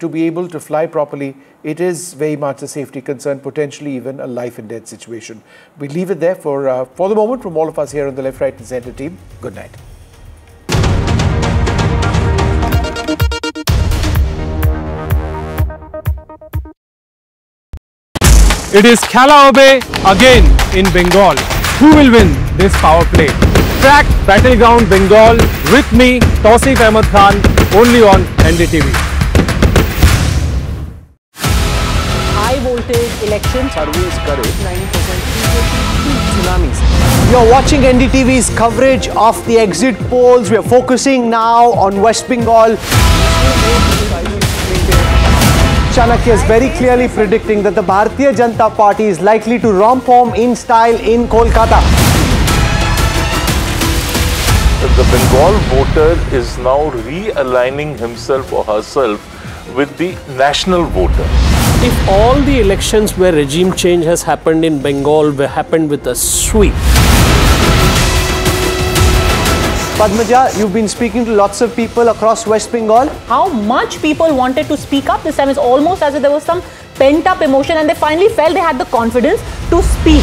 to be able to fly properly, it is very much a safety concern, potentially even a life and death situation. We leave it there for the moment. From all of us here on the Left, Right and Centre team, good night. It is Khala Obe again in Bengal. Who will win this power play? Track Battleground Bengal with me, Tausif Ahmed Khan, only on NDTV. High voltage elections. Surveys courage 90% tsunamis. You're watching NDTV's coverage of the exit polls. We are focusing now on West Bengal. Chanakya is very clearly predicting that the Bharatiya Janata Party is likely to romp home in style in Kolkata. The Bengal voter is now realigning himself or herself with the national voter. If all the elections where regime change has happened in Bengal were happened with a sweep. Padmaja, you've been speaking to lots of people across West Bengal. How much people wanted to speak up this time? It's almost as if there was some pent-up emotion and they finally felt they had the confidence to speak.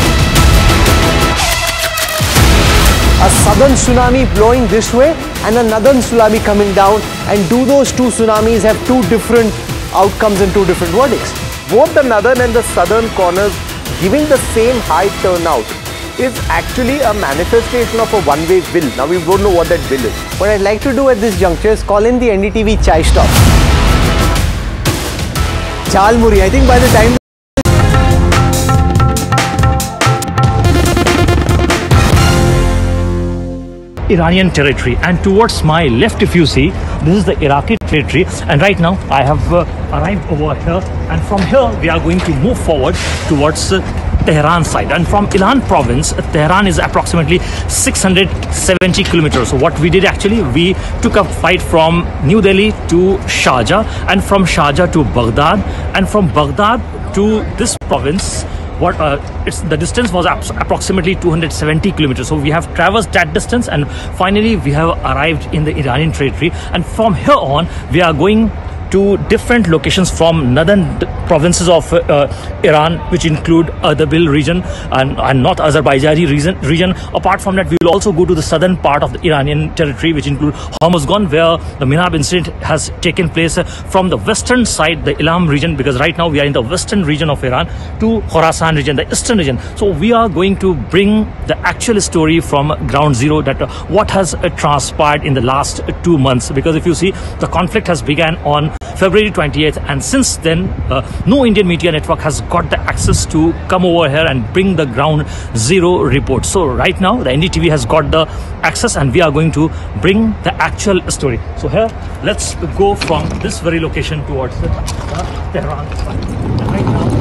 A southern tsunami blowing this way and a northern tsunami coming down. And do those two tsunamis have two different outcomes and two different verdicts? Both the northern and the southern corners giving the same high turnout is actually a manifestation of a one-way bill. Now we don't know what that bill is. What I'd like to do at this juncture is call in the NDTV Chai Stop. Jhalmuri, I think by the time Iranian territory, and towards my left, if you see, this is the Iraqi territory, and right now I have arrived over here, and from here we are going to move forward towards Tehran side. And from Ilan province, Tehran is approximately 670 kilometers. So what we did actually, we took a flight from New Delhi to Sharjah, and from Sharjah to Baghdad, and from Baghdad to this province. The distance was approximately 270 kilometers. So we have traversed that distance, and finally we have arrived in the Iranian territory. And from here on, we are going to different locations from northern provinces of Iran, which include Ardabil region and North Azerbaijani region. Apart from that, we will also go to the southern part of the Iranian territory, which include Hormozgan, where the Minab incident has taken place. From the western side, the Ilam region, because right now we are in the western region of Iran, to Khorasan region, the eastern region. So we are going to bring the actual story from ground zero, that what has transpired in the last 2 months. Because if you see, the conflict has begun on February 28th, and since then no Indian media network has got the access to come over here and bring the ground zero report. So right now the NDTV has got the access, and we are going to bring the actual story. So here, let's go from this very location towards the Tehran side.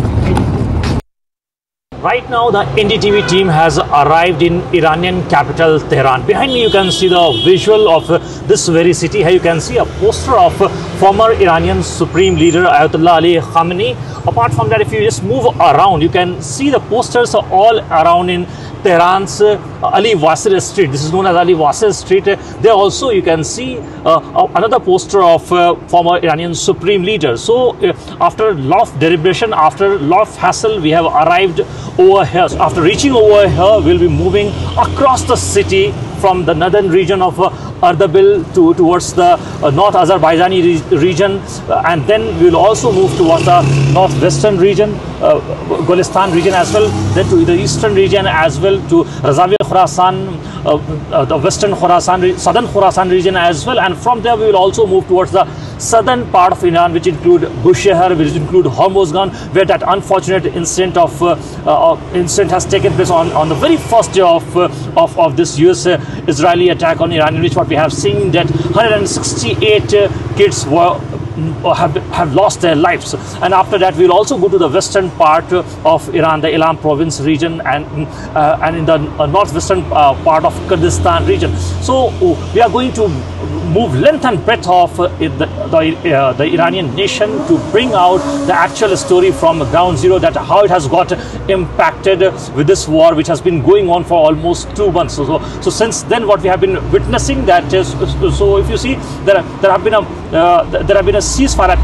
Right now, the NDTV team has arrived in Iranian capital Tehran. Behind me, you can see the visual of this very city. Here you can see a poster of former Iranian Supreme Leader Ayatollah Ali Khamenei. Apart from that, if you just move around, you can see the posters all around in Tehran's Ali Wasir Street. This is known as Ali Wasir Street. There also you can see another poster of former Iranian Supreme Leader. So after a lot of deliberation, after a lot of hassle, we have arrived over here. So after reaching over here, we'll be moving across the city from the northern region of Ardabil towards the North Azerbaijani region, and then we will also move towards the northwestern region, Gulistan region as well, then to the eastern region as well, to Razavi Khorasan, the western Khorasan, southern Khorasan region as well, and from there we will also move towards the southern part of Iran, which include Bushehr, which include Hormozgan, where that unfortunate incident has taken place on the very first day of this US-Israeli attack on Iran, in which what we have seen that 168 kids have lost their lives. And after that, we will also go to the western part of Iran, the Ilam province region, and in the northwestern part of Kurdistan region. So we are going to move length and breadth of the Iranian nation to bring out the actual story from ground zero, that how it has got impacted with this war, which has been going on for almost 2 months. So since then, what we have been witnessing, that is, so if you see, there have been a ceasefire